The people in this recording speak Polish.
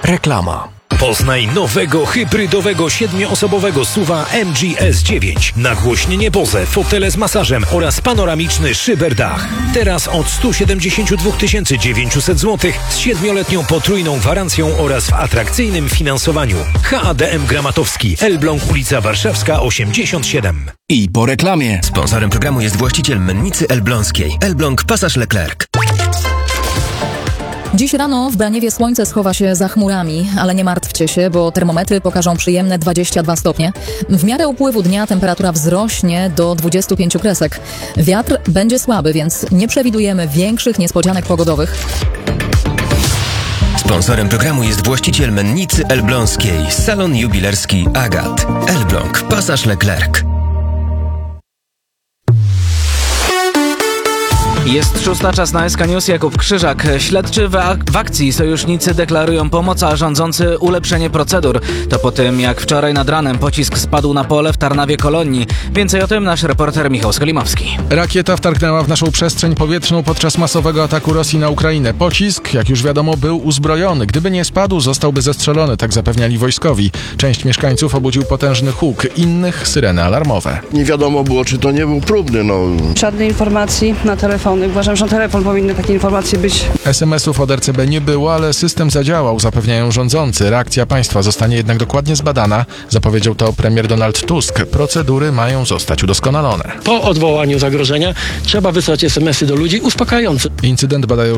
Reklama. Poznaj nowego, hybrydowego, 7-osobowego SUV-a MG S9. Nagłośnienie Bose, fotele z masażem oraz panoramiczny szyberdach. Teraz od 172 900 zł z 7-letnią potrójną gwarancją oraz w atrakcyjnym finansowaniu. HADM Gramatowski, Elbląg, ulica Warszawska 87. I po reklamie. Sponsorem programu jest właściciel mennicy elbląskiej. Elbląg Pasaż Leclerc. Dziś rano w Braniewie słońce schowa się za chmurami, ale nie martwcie się, bo termometry pokażą przyjemne 22 stopnie. W miarę upływu dnia temperatura wzrośnie do 25 kresek. Wiatr będzie słaby, więc nie przewidujemy większych niespodzianek pogodowych. Sponsorem programu jest właściciel mennicy elbląskiej. Salon jubilerski Agat. Elbląg Pasaż Leclerc. Jest 6, czas na SK News. Jakub Krzyżak. Śledczy w akcji. Sojusznicy deklarują pomoc, a rządzący ulepszenie procedur. To po tym, jak wczoraj nad ranem pocisk spadł na pole w Tarnawie-Kolonii. Więcej o tym nasz reporter Michał Skolimowski. Rakieta wtargnęła w naszą przestrzeń powietrzną podczas masowego ataku Rosji na Ukrainę. Pocisk, jak już wiadomo, był uzbrojony. Gdyby nie spadł, zostałby zestrzelony, tak zapewniali wojskowi. Część mieszkańców obudził potężny huk, innych syreny alarmowe. Nie wiadomo było, czy to nie był próbny. Żadnej informacji na telefon. Uważam, że na telefon powinny takie informacje być. SMS-ów od RCB nie było, ale system zadziałał, zapewniają rządzący. Reakcja państwa zostanie jednak dokładnie zbadana. Zapowiedział to premier Donald Tusk. Procedury mają zostać udoskonalone. Po odwołaniu zagrożenia trzeba wysłać SMS-y do ludzi uspokajające. Incydent badają